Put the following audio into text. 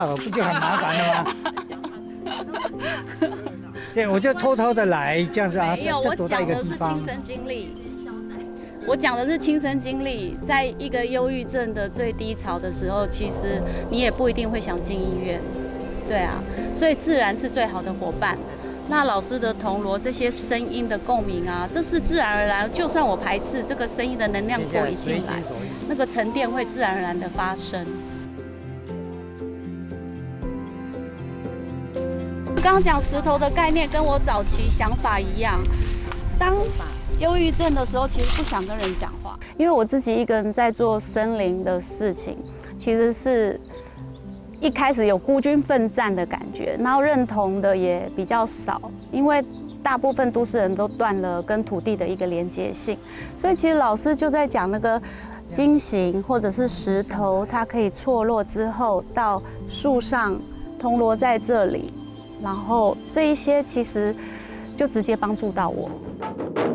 不就很麻烦了吗？对，我就偷偷的来这样子啊， 没有， 躲在一个地方。 我讲的是亲身经历。我讲的是亲身经历，在一个忧郁症的最低潮的时候，其实你也不一定会想进医院，对啊，所以自然是最好的伙伴。那老师的铜锣这些声音的共鸣啊，这是自然而然，就算我排斥这个声音的能量波一进来，那个沉淀会自然而然的发生。刚刚讲石头的概念跟我早期想法一样，当忧郁症的时候，其实不想跟人讲话，因为我自己一个人在做森林的事情，其实是一开始有孤军奋战的感觉，然后认同的也比较少，因为大部分都市人都断了跟土地的一个连接性，所以其实老师就在讲那个金型或者是石头，它可以错落之后到树上，铜锣在这里，然后这一些其实就直接帮助到我。